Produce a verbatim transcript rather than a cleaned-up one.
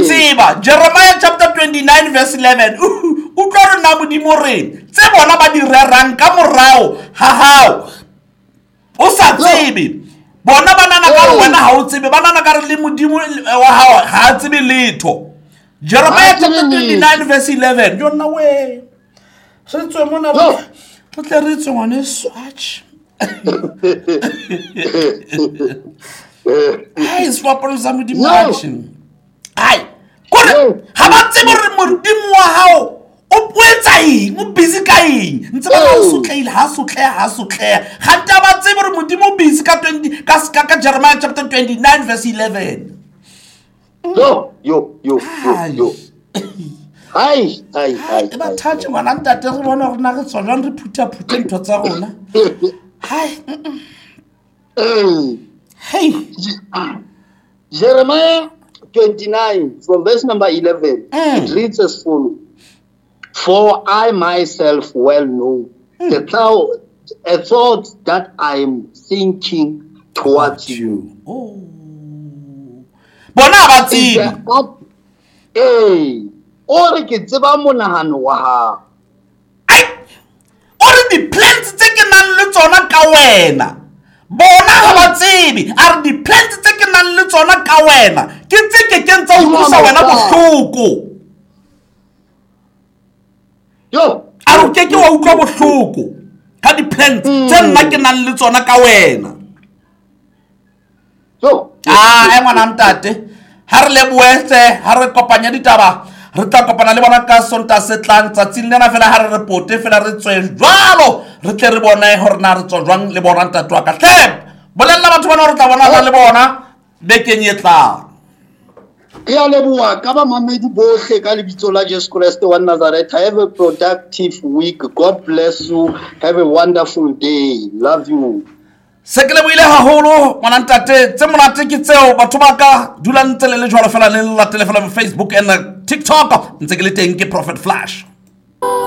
tseba Jeremiah chapter twenty-nine verse eleven o tlo re na modimo re tse bona ba di rerang ka morao ha hao o sa tsebe bona banana ka re wena ha o tsebe banana ka re le modimo wa hao ha tsebe letho Jeremiah chapter twenty-nine verse eleven yona we se tswe mona re tle re tswe ngwane swatch Hey, swapolo sa modimo action. Hai. Kore ha ba tsebe re modimo wa hao o puetsa eng o busy ka eng ntse ba o sutleile ha sutleha ha sutleha ga nta ba tsebe re modimo busy ka twenty ka ka Jeremiah chapter twenty-nine verse eleven. Yo yo yo yo. Hai hai hai. Ba thathe ngwana ntate re bona gore na re tswa jang re phutha phutha ntho tsa rona. Hai. Hey. Jeremiah twenty-nine from verse number eleven. Mm. It reads as follows. For I myself well know mm. the thought, a thought that I am thinking towards you. Oh. Bona ba tsebe. Eh. O re ke tseba monahano wa ha. Ai. O re di plans tse ke nang le tsona ka wena. Bona ha ba tsebe are di plans tse ke nang le tsona ka wena ke tse ke kentsa o tlosa wena bohloko yo a re ke ke wa utlwa bohloko ka di plans tse nna ke nang le tsona ka wena yo ah e ngwana mtate ha re le boetse ha re kopanya ditaba re tla kopana le bona ka sonta se tlang tsatsing lena fela ha re reporte fela re tswe jwalo re tle re bone hore na re tswa jwang le bona ntatwa ka tlep bolella batho bana re tla bona le bona bekeng e tlang ke a leboa ka ba mamedi bohle ka lebitso la Jesu Christ wa Nazareth. Have a productive week. God bless you. Have a wonderful day. Love you. se ke le buile haholo ngwana ntate tse monate ke tseo batho ba ka dula ntse le le jwalo fela le latele fela Facebook and TikTok ntse ke le teng ke Prophet Flash.